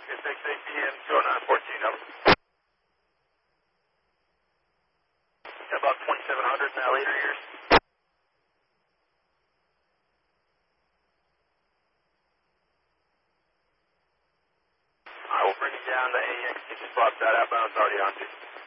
It's 6 p.m. 20914, over. About 2700 now later years. I will bring it down to AX. Get your spot that outbound's already on to.